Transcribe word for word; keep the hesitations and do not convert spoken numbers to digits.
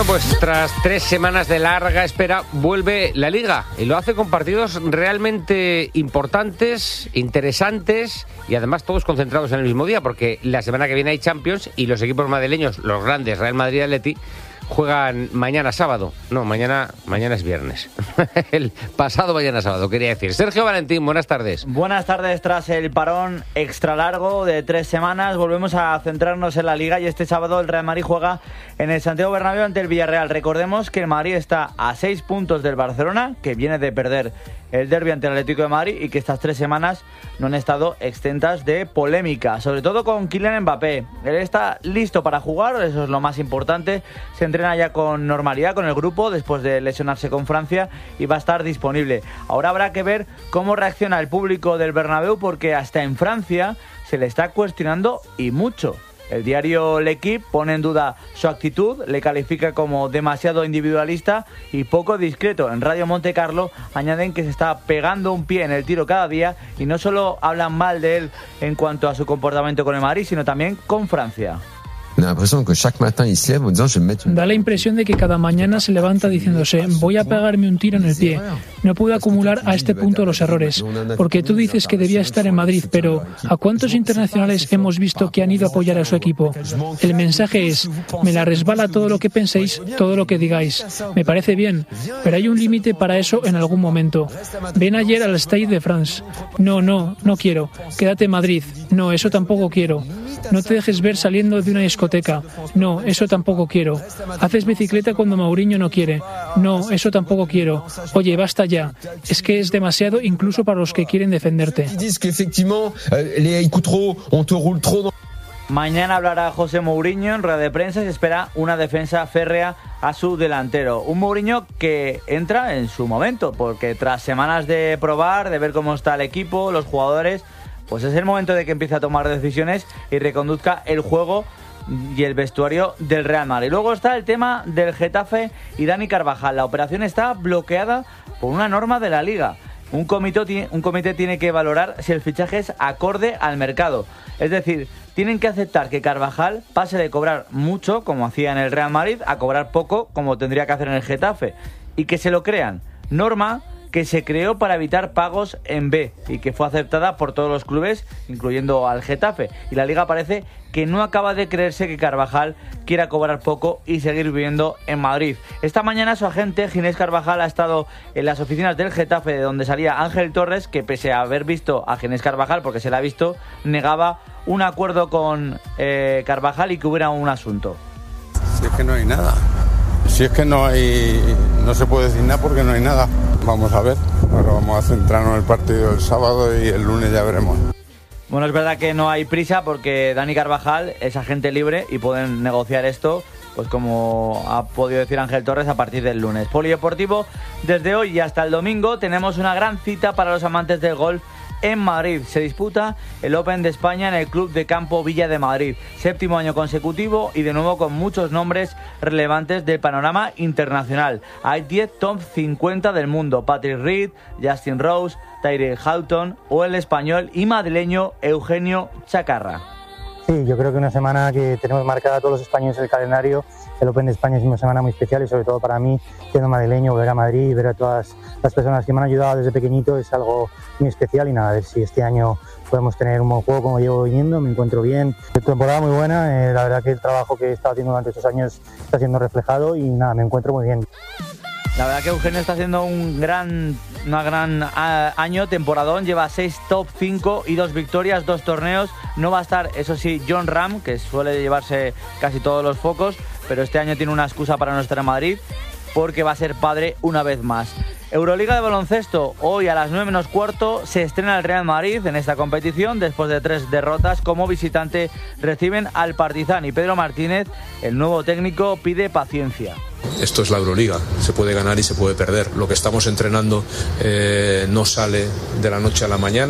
Pues tras tres semanas de larga espera vuelve la Liga y lo hace con partidos realmente importantes, interesantes y además todos concentrados en el mismo día, porque la semana que viene hay Champions y los equipos madrileños, los grandes, Real Madrid y Atleti, juegan mañana sábado. No, mañana mañana es viernes. El pasado mañana sábado, quería decir. Sergio Valentín, buenas tardes. Buenas tardes. Tras el parón extra largo de tres semanas, volvemos a centrarnos en la Liga y este sábado el Real Madrid juega en el Santiago Bernabéu ante el Villarreal. Recordemos que el Madrid está a seis puntos del Barcelona, que viene de perder el derbi ante el Atlético de Madrid, y que estas tres semanas no han estado exentas de polémica, sobre todo con Kylian Mbappé. Él está listo para jugar, eso es lo más importante. Se entrena ya con normalidad con el grupo después de lesionarse con Francia y va a estar disponible. Ahora habrá que ver cómo reacciona el público del Bernabéu, porque hasta en Francia se le está cuestionando y mucho. El diario L'Equipe pone en duda su actitud, le califica como demasiado individualista y poco discreto. En Radio Monte Carlo añaden que se está pegando un pie en el tiro cada día y no solo hablan mal de él en cuanto a su comportamiento con el Madrid, sino también con Francia. Da la impresión de que cada mañana se levanta diciéndose: voy a pegarme un tiro en el pie. No puedo acumular a este punto los errores. Porque tú dices que debía estar en Madrid, pero ¿a cuántos internacionales hemos visto que han ido a apoyar a su equipo? El mensaje es: me la resbala todo lo que penséis, todo lo que digáis. Me parece bien, pero hay un límite para eso en algún momento. Ven ayer al Stade de France. No, no, no quiero. Quédate en Madrid. No, eso tampoco quiero. No te dejes ver saliendo de una discoteca. No, eso tampoco quiero. Haces bicicleta cuando Mourinho no quiere. No, eso tampoco quiero. Oye, basta ya. Es que es demasiado incluso para los que quieren defenderte. Mañana hablará José Mourinho en rueda de prensa y se espera una defensa férrea a su delantero. Un Mourinho que entra en su momento, porque tras semanas de probar, de ver cómo está el equipo, los jugadores, pues es el momento de que empiece a tomar decisiones y reconduzca el juego y el vestuario del Real Madrid. Luego está el tema del Getafe y Dani Carvajal. La operación está bloqueada por una norma de la Liga. Un comité, un comité tiene que valorar si el fichaje es acorde al mercado. Es decir, tienen que aceptar que Carvajal pase de cobrar mucho, como hacía en el Real Madrid, a cobrar poco, como tendría que hacer en el Getafe. Y que se lo crean. Norma que se creó para evitar pagos en B y que fue aceptada por todos los clubes, incluyendo al Getafe. Y la Liga parece que no acaba de creerse que Carvajal quiera cobrar poco y seguir viviendo en Madrid. Esta mañana su agente, Ginés Carvajal, ha estado en las oficinas del Getafe, de donde salía Ángel Torres, que pese a haber visto a Ginés Carvajal, porque se la ha visto, negaba un acuerdo con eh, Carvajal y que hubiera un asunto. Si es que no hay nada. Si es que no hay, no se puede decir nada porque no hay nada. Vamos a ver, ahora vamos a centrarnos en el partido del sábado y el lunes ya veremos. Bueno, es verdad que no hay prisa porque Dani Carvajal es agente libre y pueden negociar esto, pues como ha podido decir Ángel Torres, a partir del lunes. Polideportivo, desde hoy y hasta el domingo tenemos una gran cita para los amantes del golf. En Madrid se disputa el Open de España en el Club de Campo Villa de Madrid. Séptimo año consecutivo y de nuevo con muchos nombres relevantes del panorama internacional. Hay diez top cincuenta del mundo: Patrick Reed, Justin Rose, Tyrrell Hatton o el español y madrileño Eugenio Chacarra. Sí, yo creo que una semana que tenemos marcada a todos los españoles en el calendario. El Open de España es una semana muy especial y sobre todo para mí, siendo madrileño, ver a Madrid y ver a todas las personas que me han ayudado desde pequeñito es algo muy especial. Y nada, a ver si este año podemos tener un buen juego como llevo viniendo. Me encuentro bien, temporada muy buena, eh, la verdad que el trabajo que he estado haciendo durante estos años está siendo reflejado y nada, me encuentro muy bien. La verdad que Eugenio está haciendo un gran, una gran a, año, temporadón, lleva seis top cinco y dos victorias, dos torneos. No va a estar, eso sí, Jon Rahm, que suele llevarse casi todos los focos, pero este año tiene una excusa para no estar en Madrid porque va a ser padre una vez más. Euroliga de baloncesto, hoy a las nueve menos cuarto se estrena el Real Madrid en esta competición. Después de tres derrotas como visitante reciben al Partizan y Pedro Martínez, el nuevo técnico, pide paciencia. Esto es la Euroliga, se puede ganar y se puede perder. Lo que estamos entrenando eh, no sale de la noche a la mañana.